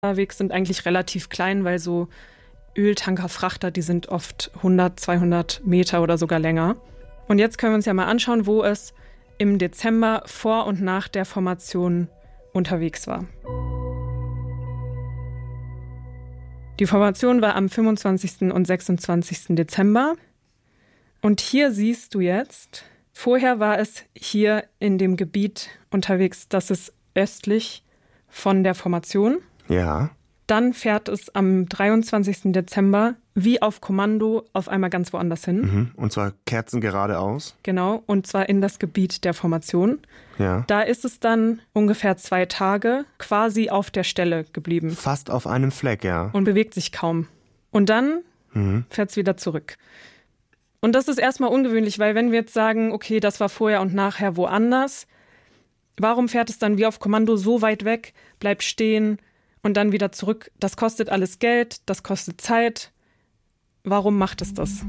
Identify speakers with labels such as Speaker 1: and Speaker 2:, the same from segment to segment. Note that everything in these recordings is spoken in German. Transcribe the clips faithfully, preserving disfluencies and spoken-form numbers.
Speaker 1: unterwegs sind, eigentlich relativ klein, weil so Öltankerfrachter, die sind oft hundert, zweihundert Meter oder sogar länger. Und jetzt können wir uns ja mal anschauen, wo es im Dezember vor und nach der Formation unterwegs war. Die Formation war am fünfundzwanzigsten und sechsundzwanzigsten Dezember. Und hier siehst du jetzt, vorher war es hier in dem Gebiet unterwegs, das ist östlich von der Formation.
Speaker 2: Ja.
Speaker 1: Dann fährt es am dreiundzwanzigsten Dezember wie auf Kommando auf einmal ganz woanders hin.
Speaker 2: Mhm. Und zwar kerzengeradeaus.
Speaker 1: Genau, und zwar in das Gebiet der Formation.
Speaker 2: Ja.
Speaker 1: Da ist es dann ungefähr zwei Tage quasi auf der Stelle geblieben.
Speaker 2: Fast auf einem Fleck, ja.
Speaker 1: Und bewegt sich kaum. Und dann mhm. fährt es wieder zurück. Und das ist erstmal ungewöhnlich, weil wenn wir jetzt sagen, okay, das war vorher und nachher woanders, warum fährt es dann wie auf Kommando so weit weg, bleibt stehen und dann wieder zurück? Das kostet alles Geld, das kostet Zeit. Warum macht es das?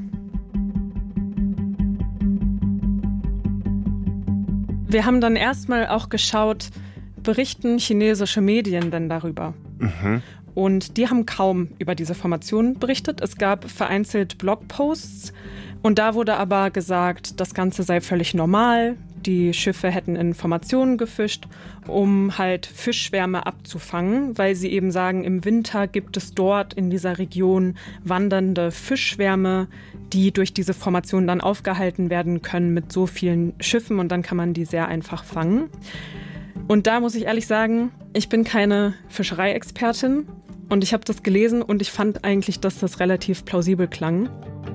Speaker 1: Wir haben dann erstmal auch geschaut, berichten chinesische Medien denn darüber?
Speaker 2: Mhm.
Speaker 1: Und die haben kaum über diese Formation berichtet. Es gab vereinzelt Blogposts und da wurde aber gesagt, das Ganze sei völlig normal. Die Schiffe hätten in Formationen gefischt, um halt Fischschwärme abzufangen, weil sie eben sagen, im Winter gibt es dort in dieser Region wandernde Fischschwärme, die durch diese Formation dann aufgehalten werden können mit so vielen Schiffen und dann kann man die sehr einfach fangen. Und da muss ich ehrlich sagen, ich bin keine Fischereiexpertin und ich habe das gelesen und ich fand eigentlich, dass das relativ plausibel klang.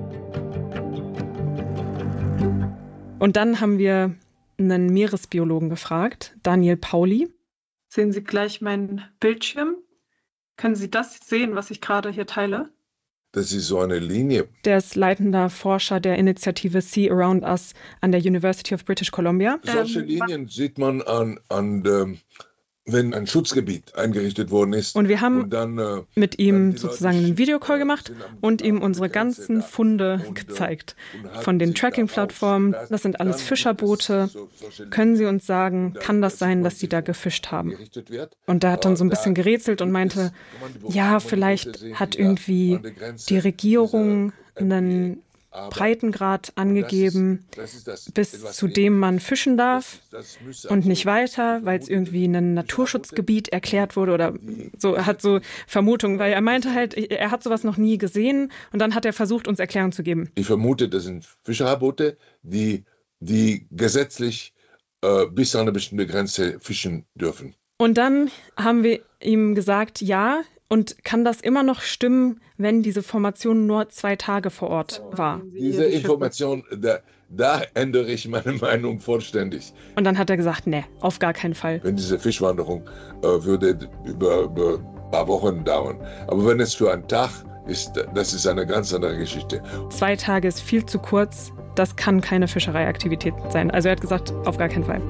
Speaker 1: Und dann haben wir einen Meeresbiologen gefragt, Daniel Pauli. Sehen Sie gleich meinen Bildschirm? Können Sie das sehen, was ich gerade hier teile?
Speaker 3: Das ist so eine Linie.
Speaker 1: Der ist leitender Forscher der Initiative Sea Around Us an der University of British Columbia.
Speaker 3: Solche Linien sieht man an, an ähm, wenn ein Schutzgebiet eingerichtet worden ist.
Speaker 1: Und wir haben
Speaker 3: und dann, äh,
Speaker 1: mit ihm sozusagen einen Videocall gemacht und ihm unsere ganzen Funde gezeigt. Von den Tracking-Plattformen, das sind alles Fischerboote. Können Sie uns sagen, kann das sein, dass Sie da gefischt haben? Und da hat dann so ein bisschen gerätselt und meinte, ja, vielleicht hat irgendwie die Regierung einen Breitengrad angegeben, bis zu dem man fischen darf und nicht weiter, weil es irgendwie ein Naturschutzgebiet erklärt wurde oder so. Er hat so Vermutungen, weil er meinte halt, er hat sowas noch nie gesehen und dann hat er versucht, uns Erklärung zu geben.
Speaker 3: Ich vermute, das sind Fischerboote, die, die gesetzlich äh, bis an eine bestimmte Grenze fischen dürfen.
Speaker 1: Und dann haben wir ihm gesagt, ja, und kann das immer noch stimmen, wenn diese Formation nur zwei Tage vor Ort war?
Speaker 3: Diese Information, da, da ändere ich meine Meinung vollständig.
Speaker 1: Und dann hat er gesagt, nee, auf gar keinen Fall.
Speaker 3: Wenn diese Fischwanderung äh, würde über, über ein paar Wochen dauern. Aber wenn es für einen Tag ist, das ist eine ganz andere Geschichte.
Speaker 1: Zwei Tage ist viel zu kurz. Das kann keine Fischereiaktivität sein. Also er hat gesagt, auf gar keinen Fall.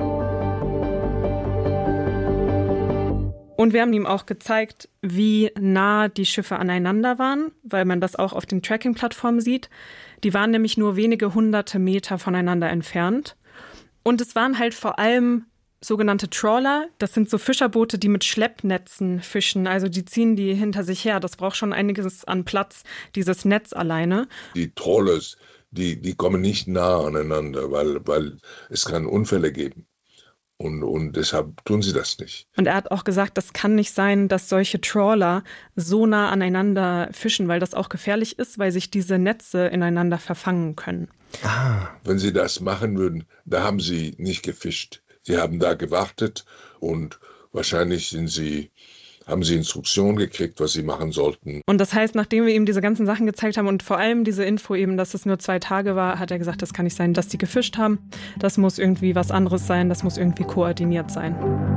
Speaker 1: Und wir haben ihm auch gezeigt, wie nah die Schiffe aneinander waren, weil man das auch auf den Tracking-Plattformen sieht. Die waren nämlich nur wenige hunderte Meter voneinander entfernt. Und es waren halt vor allem sogenannte Trawler. Das sind so Fischerboote, die mit Schleppnetzen fischen. Also die ziehen die hinter sich her. Das braucht schon einiges an Platz, dieses Netz alleine.
Speaker 3: Die Trawlers, die, die kommen nicht nah aneinander, weil, weil es kann Unfälle geben. Und, und deshalb tun sie das nicht.
Speaker 1: Und er hat auch gesagt, das kann nicht sein, dass solche Trawler so nah aneinander fischen, weil das auch gefährlich ist, weil sich diese Netze ineinander verfangen können.
Speaker 2: Ah.
Speaker 3: Wenn sie das machen würden, da haben sie nicht gefischt. Sie haben da gewartet und wahrscheinlich sind sie, haben sie Instruktionen gekriegt, was sie machen sollten.
Speaker 1: Und das heißt, nachdem wir ihm diese ganzen Sachen gezeigt haben und vor allem diese Info eben, dass es nur zwei Tage war, hat er gesagt, das kann nicht sein, dass die gefischt haben. Das muss irgendwie was anderes sein, das muss irgendwie koordiniert sein.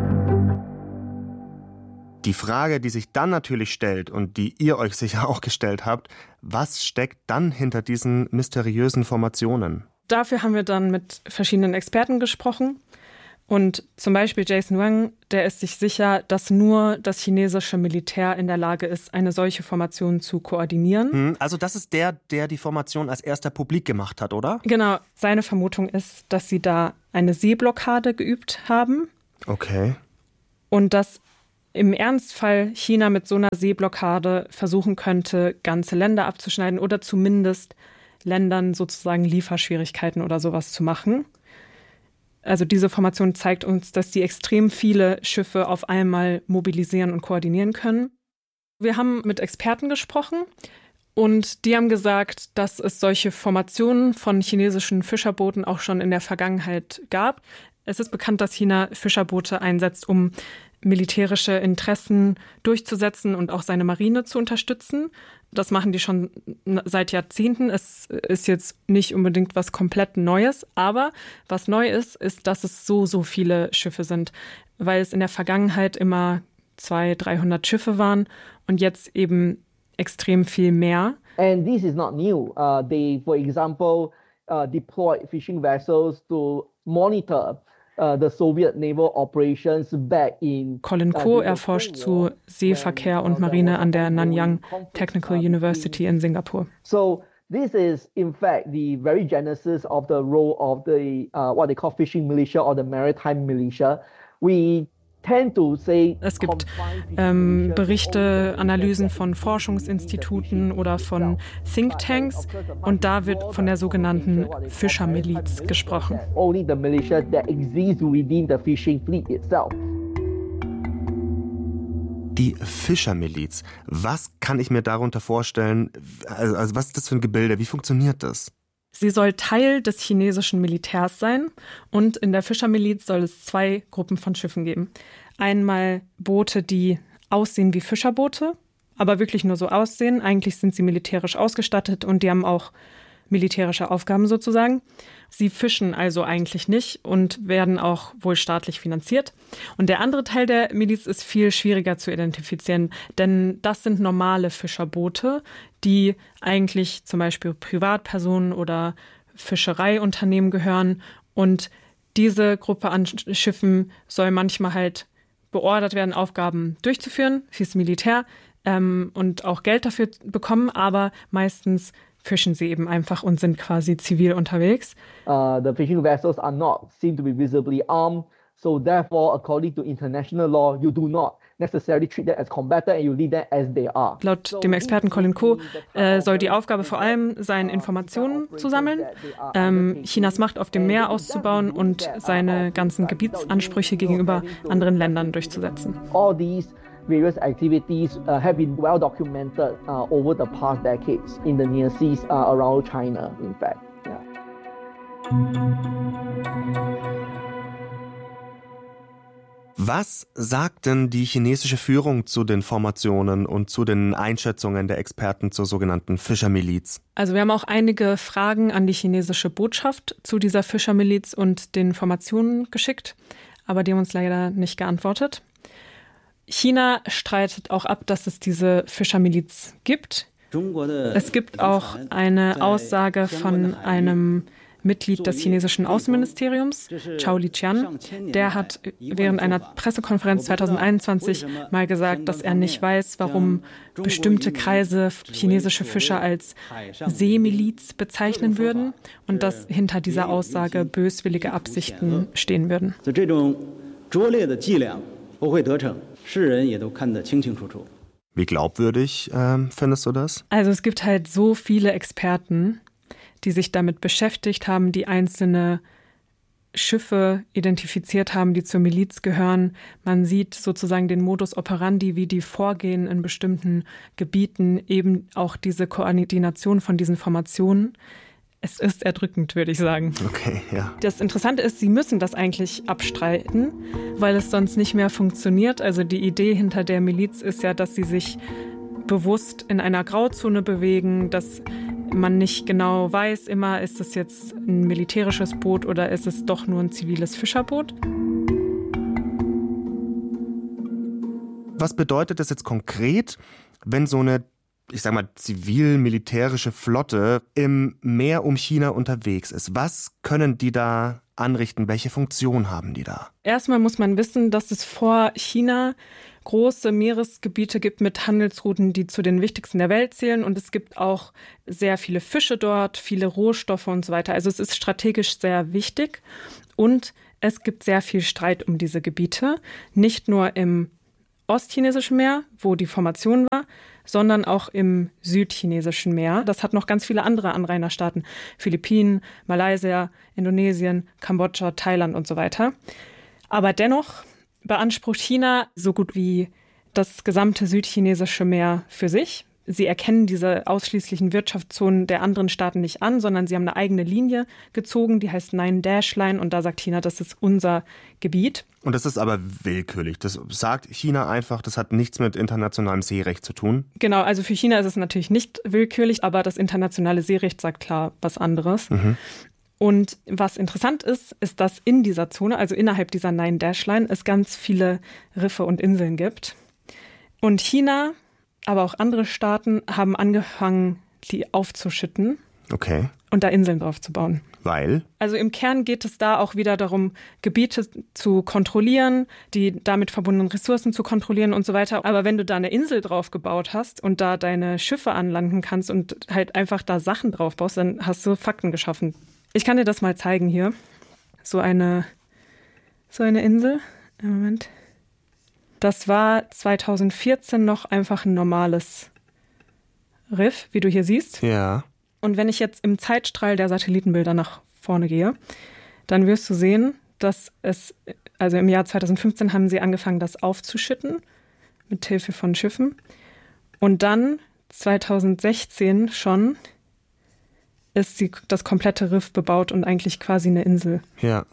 Speaker 2: Die Frage, die sich dann natürlich stellt und die ihr euch sicher auch gestellt habt, was steckt dann hinter diesen mysteriösen Formationen?
Speaker 1: Dafür haben wir dann mit verschiedenen Experten gesprochen. Und zum Beispiel Jason Wang, der ist sich sicher, dass nur das chinesische Militär in der Lage ist, eine solche Formation zu koordinieren.
Speaker 2: Hm, also das ist der, der die Formation als erster publik gemacht hat, oder?
Speaker 1: Genau. Seine Vermutung ist, dass sie da eine Seeblockade geübt haben.
Speaker 2: Okay.
Speaker 1: Und dass im Ernstfall China mit so einer Seeblockade versuchen könnte, ganze Länder abzuschneiden oder zumindest Ländern sozusagen Lieferschwierigkeiten oder sowas zu machen. Also diese Formation zeigt uns, dass die extrem viele Schiffe auf einmal mobilisieren und koordinieren können. Wir haben mit Experten gesprochen und die haben gesagt, dass es solche Formationen von chinesischen Fischerbooten auch schon in der Vergangenheit gab. Es ist bekannt, dass China Fischerboote einsetzt, um militärische Interessen durchzusetzen und auch seine Marine zu unterstützen. Das machen die schon seit Jahrzehnten. Es ist jetzt nicht unbedingt was komplett Neues, aber was neu ist, ist, dass es so, so viele Schiffe sind, weil es in der Vergangenheit immer zweihundert, dreihundert Schiffe waren und jetzt eben extrem viel mehr.
Speaker 4: And this is not new. Uh, they, for example, uh, deployed fishing vessels to monitor Uh, the Soviet naval operations back in.
Speaker 1: Colin Ko erforscht zu Seeverkehr und Marine an der Nanyang Technical University in Singapur.
Speaker 4: So this is in fact the very genesis of the role of the uh, what they call fishing militia or the maritime militia. We
Speaker 1: Es gibt ähm, Berichte, Analysen von Forschungsinstituten oder von Thinktanks und da wird von der sogenannten Fischermiliz gesprochen.
Speaker 2: Die Fischermiliz, was kann ich mir darunter vorstellen? Also, also was ist das für ein Gebilde? Wie funktioniert das?
Speaker 1: Sie soll Teil des chinesischen Militärs sein und in der Fischermiliz soll es zwei Gruppen von Schiffen geben. Einmal Boote, die aussehen wie Fischerboote, aber wirklich nur so aussehen. Eigentlich sind sie militärisch ausgestattet und die haben auch militärische Aufgaben sozusagen. Sie fischen also eigentlich nicht und werden auch wohl staatlich finanziert. Und der andere Teil der Miliz ist viel schwieriger zu identifizieren, denn das sind normale Fischerboote, die eigentlich zum Beispiel Privatpersonen oder Fischereiunternehmen gehören. Und diese Gruppe an Schiffen soll manchmal halt beordert werden, Aufgaben durchzuführen fürs Militär ähm, und auch Geld dafür bekommen, aber meistens fischen sie eben einfach und sind quasi zivil unterwegs.
Speaker 4: Uh, the fishing vessels are not seen to be visibly armed, so therefore, according to international law, you do not necessarily treat them as combatant and you leave them as they are.
Speaker 1: Laut dem Experten Colin Ko äh, soll die Aufgabe vor allem sein, Informationen zu sammeln, ähm, Chinas Macht auf dem Meer auszubauen und seine ganzen Gebietsansprüche gegenüber anderen Ländern durchzusetzen.
Speaker 4: All these various activities uh, have been well documented uh, over the past decades in the near seas uh, around China, in fact. Yeah.
Speaker 2: Was sagt denn die chinesische Führung zu den Formationen und zu den Einschätzungen der Experten zur sogenannten Fischermiliz?
Speaker 1: Also wir haben auch einige Fragen an die chinesische Botschaft zu dieser Fischermiliz und den Formationen geschickt, aber die haben uns leider nicht geantwortet. China streitet auch ab, dass es diese Fischermiliz gibt. Es gibt auch eine Aussage von einem Mitglied des chinesischen Außenministeriums, Zhao Liqian. Der hat während einer Pressekonferenz zweitausendeinundzwanzig mal gesagt, dass er nicht weiß, warum bestimmte Kreise chinesische Fischer als Seemiliz bezeichnen würden und dass hinter dieser Aussage böswillige Absichten stehen würden.
Speaker 2: Wie glaubwürdig ähm, findest du das?
Speaker 1: Also es gibt halt so viele Experten, die sich damit beschäftigt haben, die einzelne Schiffe identifiziert haben, die zur Miliz gehören. Man sieht sozusagen den Modus operandi, wie die vorgehen in bestimmten Gebieten, eben auch diese Koordination von diesen Formationen. Es ist erdrückend, würde ich sagen.
Speaker 2: Okay, ja.
Speaker 1: Das Interessante ist, sie müssen das eigentlich abstreiten, weil es sonst nicht mehr funktioniert. Also die Idee hinter der Miliz ist ja, dass sie sich bewusst in einer Grauzone bewegen, dass man nicht genau weiß, immer ist es jetzt ein militärisches Boot oder ist es doch nur ein ziviles Fischerboot.
Speaker 2: Was bedeutet das jetzt konkret, wenn so eine, ich sag mal, zivil-militärische Flotte im Meer um China unterwegs ist? Was können die da anrichten? Welche Funktion haben die da?
Speaker 1: Erstmal muss man wissen, dass es vor China große Meeresgebiete gibt mit Handelsrouten, die zu den wichtigsten der Welt zählen. Und es gibt auch sehr viele Fische dort, viele Rohstoffe und so weiter. Also es ist strategisch sehr wichtig. Und es gibt sehr viel Streit um diese Gebiete. Nicht nur im Ostchinesischen Meer, wo die Formation war, sondern auch im Südchinesischen Meer. Das hat noch ganz viele andere Anrainerstaaten. Philippinen, Malaysia, Indonesien, Kambodscha, Thailand und so weiter. Aber dennoch beansprucht China so gut wie das gesamte südchinesische Meer für sich. Sie erkennen diese ausschließlichen Wirtschaftszonen der anderen Staaten nicht an, sondern sie haben eine eigene Linie gezogen, die heißt Nine-Dash-Line und da sagt China, das ist unser Gebiet.
Speaker 2: Und das ist aber willkürlich. Das sagt China einfach, das hat nichts mit internationalem Seerecht zu tun.
Speaker 1: Genau, also für China ist es natürlich nicht willkürlich, aber das internationale Seerecht sagt klar was anderes. Mhm. Und was interessant ist, ist, dass in dieser Zone, also innerhalb dieser Nine-Dash-Line, es ganz viele Riffe und Inseln gibt. Und China, aber auch andere Staaten haben angefangen, die aufzuschütten.
Speaker 2: Okay.
Speaker 1: Und da Inseln drauf zu bauen.
Speaker 2: Weil?
Speaker 1: Also im Kern geht es da auch wieder darum, Gebiete zu kontrollieren, die damit verbundenen Ressourcen zu kontrollieren und so weiter. Aber wenn du da eine Insel drauf gebaut hast und da deine Schiffe anlanden kannst und halt einfach da Sachen drauf baust, dann hast du Fakten geschaffen. Ich kann dir das mal zeigen hier. So eine, so eine Insel. Moment. Das war zweitausendvierzehn noch einfach ein normales Riff, wie du hier siehst.
Speaker 2: Ja.
Speaker 1: Und wenn ich jetzt im Zeitstrahl der Satellitenbilder nach vorne gehe, dann wirst du sehen, dass es, also im Jahr zweitausendfünfzehn haben sie angefangen, das aufzuschütten, mit Hilfe von Schiffen. Und dann zweitausendsechzehn schon ist sie, das komplette Riff bebaut und eigentlich quasi eine Insel.
Speaker 2: Ja.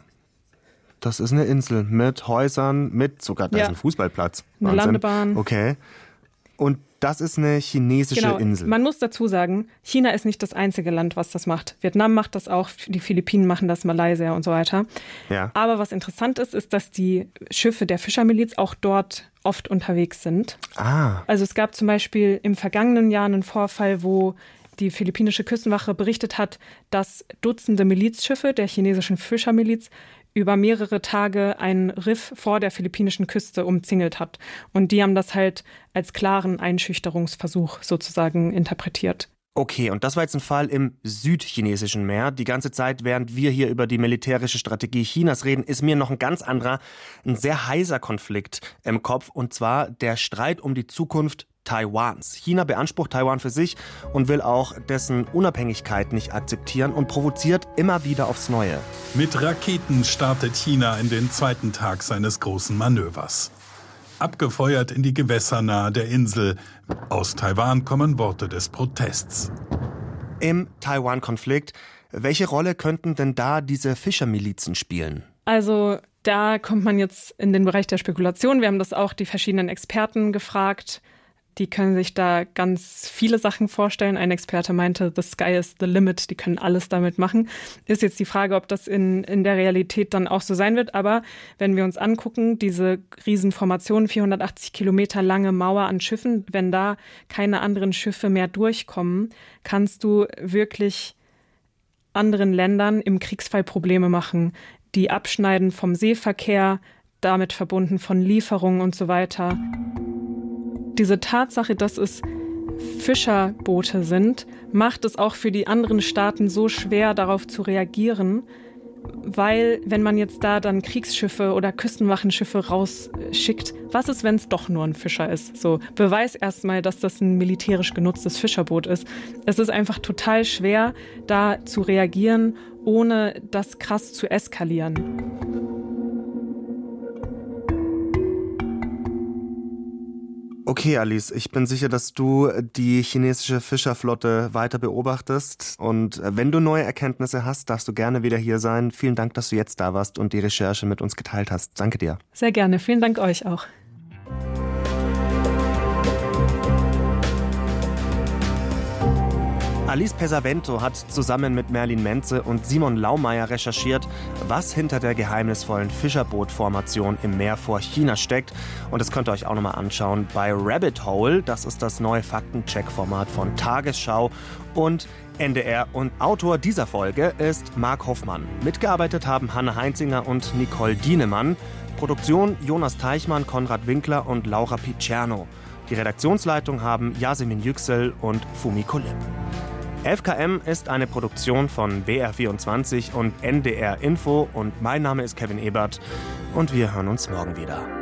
Speaker 2: Das ist eine Insel mit Häusern, mit sogar, da
Speaker 1: ja.
Speaker 2: ist ein Fußballplatz.
Speaker 1: Eine
Speaker 2: Wahnsinn.
Speaker 1: Landebahn.
Speaker 2: Okay. Und das ist eine chinesische
Speaker 1: genau.
Speaker 2: Insel.
Speaker 1: Man muss dazu sagen, China ist nicht das einzige Land, was das macht. Vietnam macht das auch, die Philippinen machen das, Malaysia und so weiter.
Speaker 2: Ja.
Speaker 1: Aber was interessant ist, ist, dass die Schiffe der Fischermiliz auch dort oft unterwegs sind.
Speaker 2: Ah.
Speaker 1: Also es gab zum Beispiel im vergangenen Jahr einen Vorfall, wo die philippinische Küstenwache berichtet hat, dass Dutzende Milizschiffe der chinesischen Fischermiliz über mehrere Tage ein Riff vor der philippinischen Küste umzingelt hat. Und die haben das halt als klaren Einschüchterungsversuch sozusagen interpretiert.
Speaker 2: Okay, und das war jetzt ein Fall im südchinesischen Meer. Die ganze Zeit, während wir hier über die militärische Strategie Chinas reden, ist mir noch ein ganz anderer, ein sehr heißer Konflikt im Kopf. Und zwar der Streit um die Zukunft Taiwans. China beansprucht Taiwan für sich und will auch dessen Unabhängigkeit nicht akzeptieren und provoziert immer wieder aufs Neue.
Speaker 5: Mit Raketen startet China in den zweiten Tag seines großen Manövers. Abgefeuert in die Gewässer nahe der Insel. Aus Taiwan kommen Worte des Protests.
Speaker 2: Im Taiwan-Konflikt, welche Rolle könnten denn da diese Fischermilizen spielen?
Speaker 1: Also da kommt man jetzt in den Bereich der Spekulation. Wir haben das auch die verschiedenen Experten gefragt. Die können sich da ganz viele Sachen vorstellen. Ein Experte meinte, the sky is the limit, die können alles damit machen. Ist jetzt die Frage, ob das in, in der Realität dann auch so sein wird. Aber wenn wir uns angucken, diese Riesenformation, vierhundertachtzig Kilometer lange Mauer an Schiffen, wenn da keine anderen Schiffe mehr durchkommen, kannst du wirklich anderen Ländern im Kriegsfall Probleme machen. Die abschneiden vom Seeverkehr, damit verbunden von Lieferungen und so weiter. Diese Tatsache, dass es Fischerboote sind, macht es auch für die anderen Staaten so schwer, darauf zu reagieren, weil wenn man jetzt da dann Kriegsschiffe oder Küstenwachenschiffe rausschickt, was ist, wenn es doch nur ein Fischer ist? So, beweis erstmal, dass das ein militärisch genutztes Fischerboot ist. Es ist einfach total schwer, da zu reagieren, ohne das krass zu eskalieren.
Speaker 2: Okay, Alice, ich bin sicher, dass du die chinesische Fischerflotte weiter beobachtest. Und wenn du neue Erkenntnisse hast, darfst du gerne wieder hier sein. Vielen Dank, dass du jetzt da warst und die Recherche mit uns geteilt hast. Danke dir.
Speaker 1: Sehr gerne. Vielen Dank euch auch.
Speaker 2: Alice Pesavento hat zusammen mit Merlin Menze und Simon Laumeier recherchiert, was hinter der geheimnisvollen Fischerbootformation im Meer vor China steckt. Und das könnt ihr euch auch nochmal anschauen bei Rabbit Hole. Das ist das neue Faktencheck-Format von Tagesschau und N D R. Und Autor dieser Folge ist Marc Hoffmann. Mitgearbeitet haben Hanne Heinzinger und Nicole Dienemann. Produktion Jonas Teichmann, Konrad Winkler und Laura Picerno. Die Redaktionsleitung haben Yasemin Yüksel und Fumi Kolim. F K M ist eine Produktion von B R vierundzwanzig und N D R Info und mein Name ist Kevin Ebert und wir hören uns morgen wieder.